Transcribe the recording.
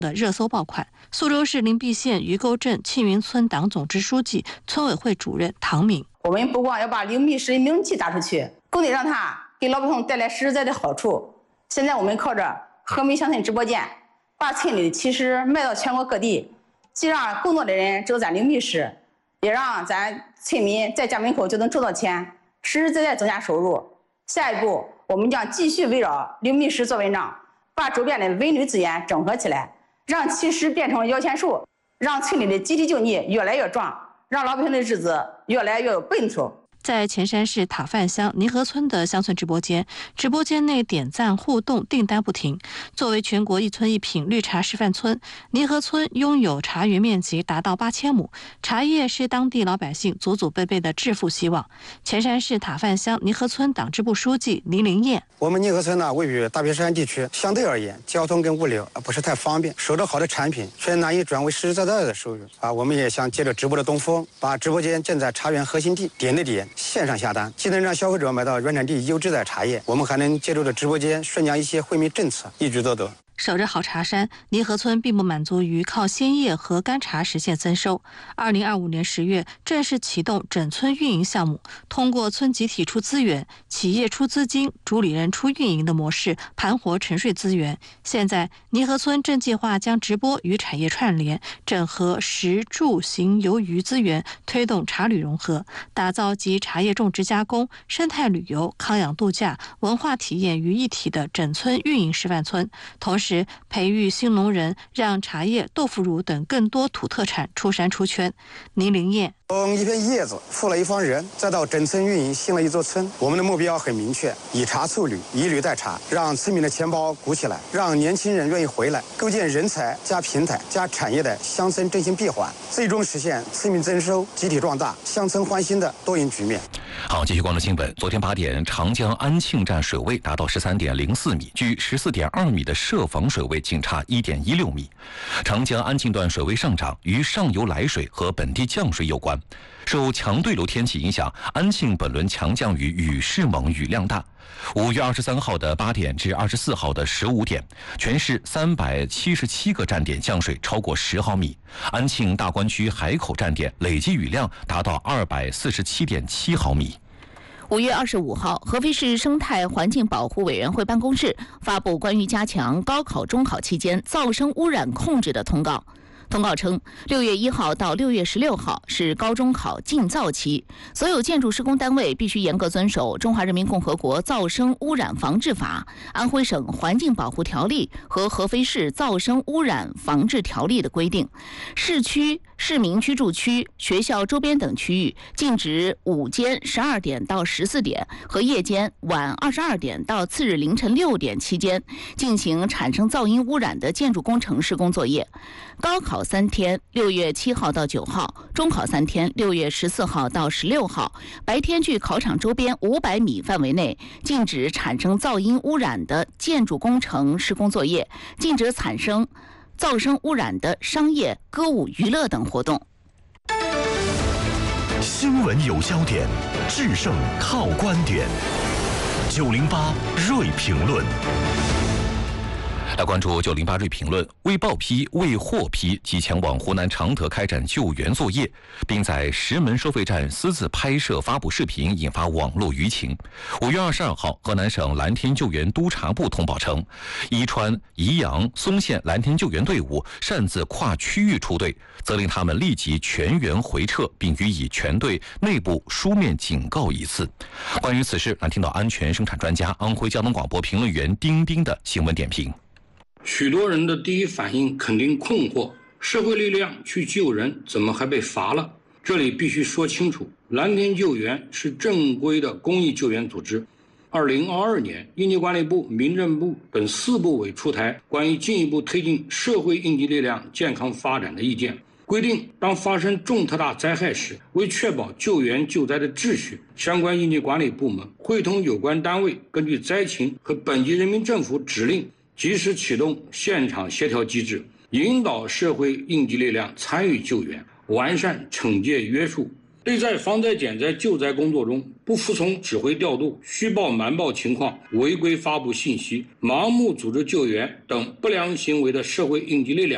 的热搜爆款。苏州市灵璧县鱼沟镇庆云村党总支书记、村委会主任唐敏： 我们不光要把灵璧市的名气打出去，更得让它给老百姓带来实实在在的好处。现在我们靠着和美乡村直播间，把村里的奇食卖到全国各地，既让更多的人知道咱灵璧市，也让咱村民在家门口就能挣到钱，实实在在增加收入。下一步，我们将继续围绕灵璧市做文章，把周边的文旅资源整合起来，让奇食变成摇钱树，让村里的集体经济越来越壮，让老百姓的日子越来越有奔头。 在前山市塔范乡泥河村的乡村直播间内点赞互动订单不停。作为全国一村一品绿茶示范村，泥河村拥有茶园面积达到8000亩，茶叶是当地老百姓祖祖辈辈的致富希望。前山市塔范乡泥河村党支部书记黎林燕： 我们泥河村呢，位于大别山地区，相对而言，交通跟物流不是太方便，收着好的产品却难以转为实实在在的收入我们也想借着直播的东风，把直播间建在茶园核心地，点对点线上下单，既能让消费者买到原产地优质的茶叶，我们还能借助着直播间宣讲一些惠民政策，一举多得。 守着好茶山，泥河村并不满足于靠鲜叶和干茶实现增收。2025年10月正式启动整村运营项目，通过村集体出资源、企业出资金、主理人出运营的模式盘活沉睡资源。现在，泥河村正计划将直播与产业串联，整合食住行游娱资源，推动茶旅融合，打造集茶叶种植加工、生态旅游、康养度假、文化体验于一体的整村运营示范村。同时，培育新农人，让茶叶、豆腐乳等更多土特产出山出圈。倪林燕： 从一片叶子富了一方人，再到整村运营兴了一座村。我们的目标很明确，以茶促旅，以旅带茶，让村民的钱包鼓起来，让年轻人愿意回来，构建人才加平台加产业的乡村振兴闭环，最终实现村民增收、集体壮大、乡村欢欣的多赢局面。 好，继续关注新闻。昨天8点，长江安庆站水位达到13.04米，距14.2米的设防水位仅差1.16米。长江安庆段水位上涨与上游来水和本地降水有关。受强对流天气影响，安庆本轮强降雨雨势猛，雨量大。5月23号的8点至24号的15点，全市377个站点降水超过10毫米。安庆大关区海口站点累计雨量达到247.7毫米。 5月25号，合肥市生态环境保护委员会办公室发布关于加强高考、中考期间噪声污染控制的通告。通告称，6月1号到6月16号是高中考禁噪期，所有建筑施工单位必须严格遵守《中华人民共和国噪声污染防治法》、安徽省环境保护条例和合肥市噪声污染防治条例的规定。市区、市民居住区、学校周边等区域禁止午间12点到14点和夜间晚22点到次日凌晨6点期间进行产生噪音污染的建筑工程施工作业。高考3天，6月7号到9号；中考3天，6月14号到16号。白天距考场周边500米范围内禁止产生噪音污染的建筑工程施工作业，禁止产生噪声污染的商业、歌舞、娱乐等活动。 新闻有焦点，制胜靠观点。908锐评论。 来关注908锐评论，未报批、未获批即前往湖南常德开展救援作业，并在石门收费站私自拍摄发布视频，引发网络舆情。5月22号，河南省蓝天救援督察部通报称，宜川、宜阳、嵩县蓝天救援队伍擅自跨区域出队，责令他们立即全员回撤，并予以全队内部书面警告一次。关于此事，来听到安全生产专家、安徽交通广播评论员丁丁的新闻点评。 许多人的第一反应肯定困惑，社会力量去救人，怎么还被罚了？这里必须说清楚，蓝天救援是正规的公益救援组织。2022年，应急管理部、民政部等4部委出台关于进一步推进社会应急力量健康发展的意见，规定当发生重特大灾害时，为确保救援救灾的秩序，相关应急管理部门会同有关单位，根据灾情和本级人民政府指令，及时启动现场协调机制，引导社会应急力量参与救援，完善惩戒约束。对在防灾减灾救灾工作中不服从指挥调度、虚报瞒报情况、违规发布信息、盲目组织救援等不良行为的社会应急力量